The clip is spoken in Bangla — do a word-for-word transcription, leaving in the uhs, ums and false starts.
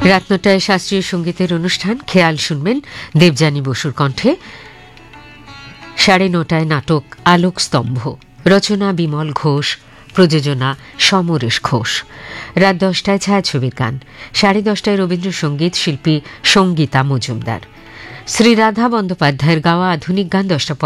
রাত নটায় শাস্ত্রীয় সঙ্গীতের অনুষ্ঠান খেয়াল শুনবেন দেবযানী বসুর কণ্ঠে। সাড়ে নটায় নাটক আলোক স্তম্ভ, রচনা বিমল ঘোষ, প্রযোজনা সমরেশ ঘোষ। রাত দশটায় ছায়াছবির গান, সাড়ে দশটায় রবীন্দ্রসঙ্গীত, শিল্পী সঙ্গীতা মজুমদার। শ্রী রাধা বন্দ্যোপাধ্যায়ের গাওয়া আধুনিক গান দশটা